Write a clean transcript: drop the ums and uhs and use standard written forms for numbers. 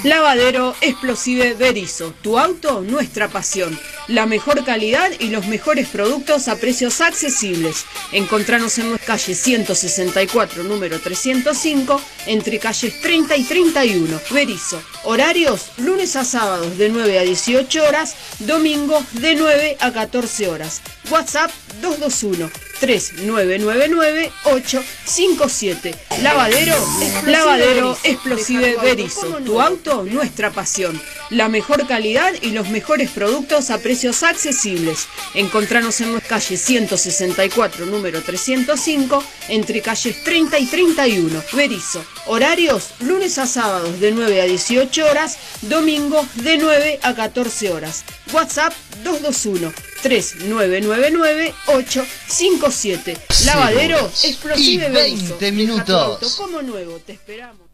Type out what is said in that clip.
Lavadero Explosive Berisso, tu auto, nuestra pasión. La mejor calidad y los mejores productos a precios accesibles. Encontranos en nuestra calle 164, número 305, entre calles 30 y 31. Berisso. Horarios, lunes a sábados de 9 a 18 horas, domingos de 9 a 14 horas. WhatsApp 221-3999-857. Lavadero Explosive Berisso, tu auto, nuestra pasión. La mejor calidad y los mejores productos a precios accesibles. Encontranos en nuestra calle 164, número 305, entre calles 30 y 31. Berisso. Horarios, lunes a sábados de 9 a 18 horas, domingos de 9 a 14 horas. WhatsApp 221-3999-857. Lavadero Explosive Berisso. 20 minutos. Como nuevo, te esperamos.